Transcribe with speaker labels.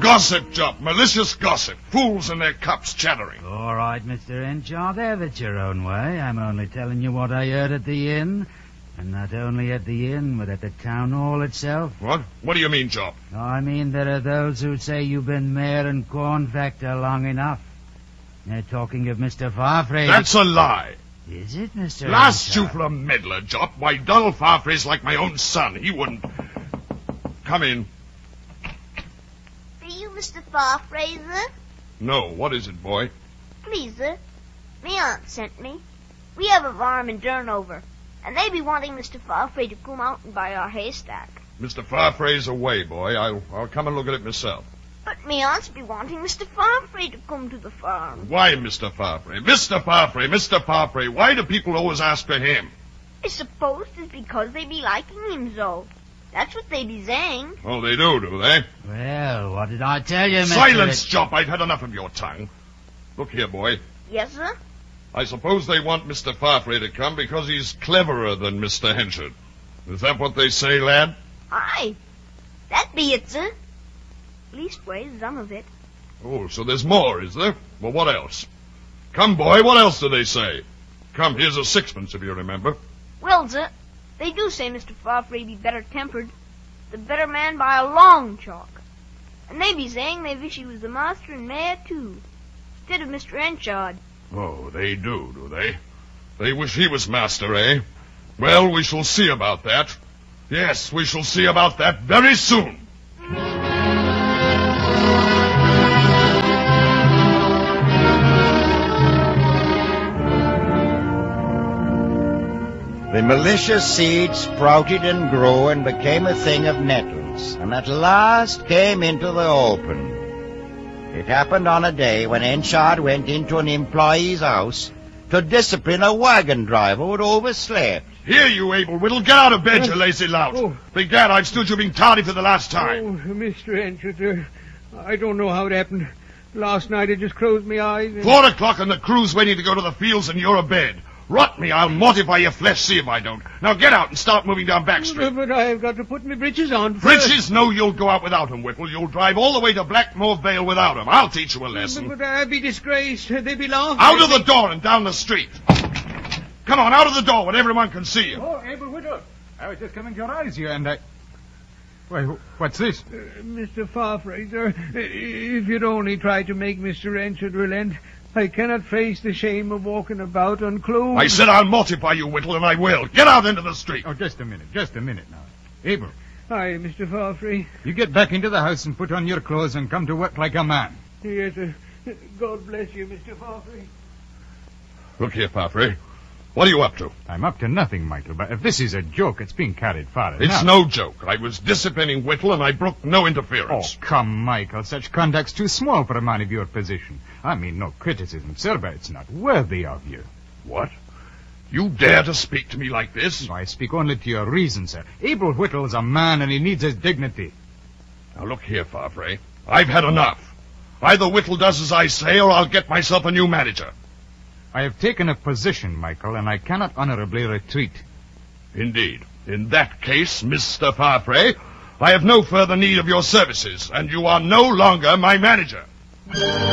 Speaker 1: Gossip, Job. Malicious gossip. Fools in their cups chattering.
Speaker 2: All right, Mr. Henshaw, have it your own way. I'm only telling you what I heard at the inn. And not only at the inn, but at the town hall itself.
Speaker 1: What? What do you mean, Job?
Speaker 2: I mean, there are those who say you've been mayor and corn factor long enough. They're talking of Mr. Farfrae.
Speaker 1: That's a lie.
Speaker 2: Is it, Mr.
Speaker 1: Blast
Speaker 2: Henshaw?
Speaker 1: you for a meddler, Job. Why, Donald Farfrae's like my own son. He wouldn't... Come in.
Speaker 3: Are you Mr. Farfrae, sir?
Speaker 1: No, what is it, boy?
Speaker 3: Please, sir. Me aunt sent me. We have a farm in Durnover, and they be wanting Mr. Farfrae to come out and buy our haystack.
Speaker 1: Mr. Farfrae's away, boy. I'll come and look at it myself.
Speaker 3: But me aunts be wanting Mr. Farfrae to come to the farm.
Speaker 1: Why, Mr. Farfrae? Mr. Farfrae, Mr. Farfrae. Why do people always ask for him?
Speaker 3: I suppose it's because they be liking him so. That's what they be saying.
Speaker 1: Oh, they do they?
Speaker 2: Well, what did I tell you, Mr.
Speaker 1: Silence, Job. I've had enough of your tongue. Look here, boy.
Speaker 3: Yes, sir?
Speaker 1: I suppose they want Mr. Farfrae to come because he's cleverer than Mr. Henchard. Is that what they say, lad?
Speaker 3: Aye. That be it, sir. Leastways, some of it.
Speaker 1: Oh, so there's more, is there? Well, what else? Come, boy, what else do they say? Come, here's a sixpence, if you remember.
Speaker 3: Well, sir, they do say Mr. Farfrae be better tempered. The better man by a long chalk. And they be saying they wish he was the master and mayor, too. Instead of Mr. Henchard.
Speaker 1: Oh, they do they? They wish he was master, eh? Well, we shall see about that. Yes, we shall see about that very soon.
Speaker 4: The malicious seed sprouted and grew and became a thing of nettles, and at last came into the open. It happened on a day when Henchard went into an employee's house to discipline a wagon driver who had overslept.
Speaker 1: Here, you Abel Whittle, get out of bed, you lazy lout.
Speaker 5: Oh.
Speaker 1: Begad, I've stood you being tardy for the last time.
Speaker 5: Oh, Mr. Henchard, I don't know how it happened. Last night I just closed my eyes and...
Speaker 1: 4 o'clock and the crew's waiting to go to the fields and you're abed. Rot me, I'll mortify your flesh, see if I don't. Now get out and start moving down Back Street.
Speaker 5: But I've got to put my breeches on first.
Speaker 1: Breeches? No, you'll go out without 'em, Whipple. You'll drive all the way to Blackmore Vale without 'em. I'll teach you a lesson.
Speaker 5: But I'd be disgraced. They'd be laughing.
Speaker 1: Out of the door and down the street. Come on, out of the door when everyone can see you.
Speaker 6: Oh, Abel Whittle. I was just coming to your eyes here, and I... Why, what's this?
Speaker 5: Mr. Farfrae, sir, if you'd only try to make Mr. Henchard relent, I cannot face the shame of walking about unclothed.
Speaker 1: I said I'll mortify you, Whittle, and I will. Get out into the street.
Speaker 6: Oh, just a minute now. Abel,
Speaker 5: Aye, Mr. Farfrae.
Speaker 6: you get back into the house and put on your clothes and come to work like a man.
Speaker 5: Yes, sir. God bless you, Mr. Farfrae.
Speaker 1: Look here, Farfrae. What are you up to?
Speaker 6: I'm up to nothing, Michael, but if this is a joke, it's being carried far enough.
Speaker 1: It's no joke. I was disciplining Whittle, and I brooked no
Speaker 6: Oh,
Speaker 1: interference.
Speaker 6: come, Michael. Such conduct's too small for a man of your position. I mean no criticism, sir, but it's not worthy of you.
Speaker 1: What? You dare to speak to me like this?
Speaker 6: I speak only to your reason, sir. Abel Whittle is a man, and he needs his dignity.
Speaker 1: Now, look here, Farfrae. I've had enough. Either Whittle does as I say, or I'll get myself a new manager.
Speaker 6: I have taken a position, Michael, and I cannot honorably retreat.
Speaker 1: Indeed. In that case, Mr. Farfrae, I have no further need of your services, and you are no longer my manager.